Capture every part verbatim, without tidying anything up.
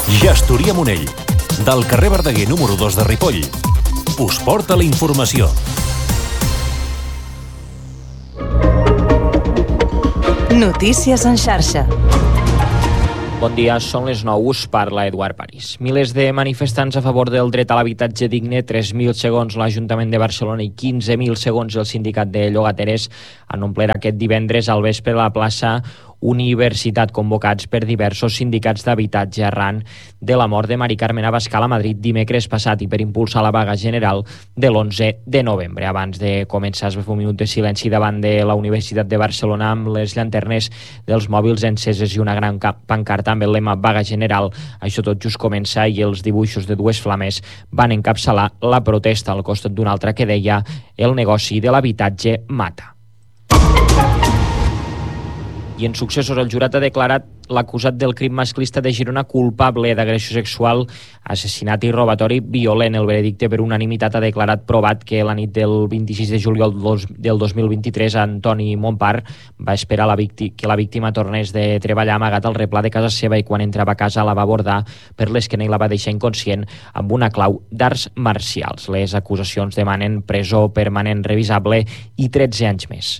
Gestoria Monell, del carrer Verdaguer número dos de Ripoll, us porta la informació. Notícies en xarxa. Bon dia, són les nou, us parla Eduard París. Milers de manifestants a favor del dret a l'habitatge digne, tres mil segons l'Ajuntament de Barcelona i quinze mil segons el Sindicat de Llogateres, han omplert aquest divendres al vespre a la plaça Universitat, convocats per diversos sindicats d'habitatge arran de la mort de Mari Carmen Abascal a Madrid dimecres passat i per impulsar la vaga general de l'onze de novembre. Abans de començar es va fer un minut de silenci davant de la Universitat de Barcelona amb les llanternes dels mòbils enceses i una gran pancarta amb el lema vaga general. Això tot just comença i els dibuixos de dues flames van encapçalar la protesta al costat d'una altra que deia el negoci de l'habitatge mata. I en successos, el jurat ha declarat l'acusat del crim masclista de Girona culpable d'agressió sexual, assassinat i robatori violent. El veredicte per unanimitat ha declarat provat que la nit del vint-i-sis de juliol del dos mil vint-i-tres Antoni Montpar va esperar la víctima, que la víctima tornés de treballar amagat al replà de casa seva i quan entrava a casa la va abordar per l'esquena i la va deixar inconscient amb una clau d'arts marcials. Les acusacions demanen presó permanent revisable i tretze anys més.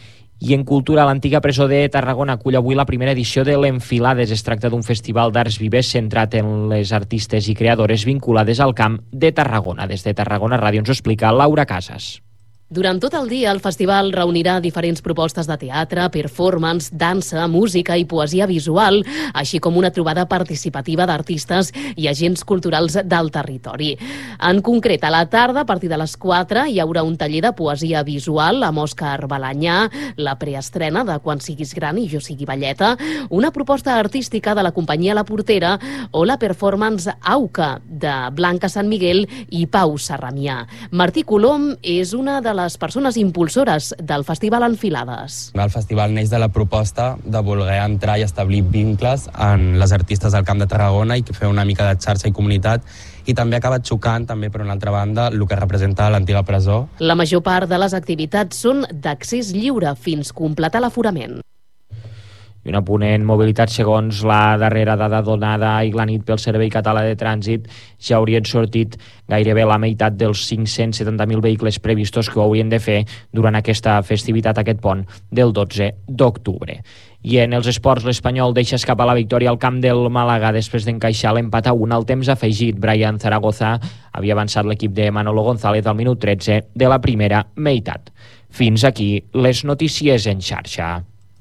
I en cultura, l'antiga presó de Tarragona acull avui la primera edició de l'Enfilades. Es tracta d'un festival d'arts vives centrat en les artistes i creadores vinculades al Camp de Tarragona. Des de Tarragona Ràdio ens ho explica Laura Casas. Durant tot el dia, el festival reunirà diferents propostes de teatre, performance, dansa, música i poesia visual, així com una trobada participativa d'artistes i agents culturals del territori. En concret, a la tarda, a partir de les quatre, hi haurà un taller de poesia visual amb Òscar Balanyà, la preestrena de Quan siguis gran i jo sigui velleta, una proposta artística de la companyia La Portera o la performance Auca, de Blanca Sant Miguel i Pau Sarramià. Martí Colom és una de les persones impulsores del Festival Enfilades. El festival neix de la proposta de voler entrar i establir vincles en les artistes del Camp de Tarragona i fer una mica de xarxa i comunitat, i també ha acabat xocant, també per una altra banda, el que representa l'antiga presó. La major part de les activitats són d'accés lliure fins completar l'aforament. I un apunt en mobilitat, segons la darrera dada donada ahir la nit pel Servei Català de Trànsit, ja haurien sortit gairebé la meitat dels cinc-cents setanta mil vehicles previstos que ho haurien de fer durant aquesta festivitat, aquest pont del dotze d'octubre. I en els esports, l'Espanyol deixa escapar la victòria al camp del Màlaga després d'encaixar l'empat a un al temps afegit. Brian Zaragoza havia avançat l'equip de Manolo González al minut tretze de la primera meitat. Fins aquí les notícies en xarxa.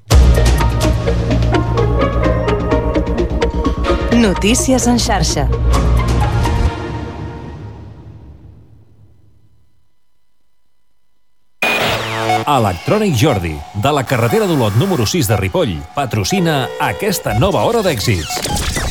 Notícies en xarxa. Electrònic Jordi, de la carretera d'Olot número sis de Ripoll, patrocina aquesta nova hora d'èxits.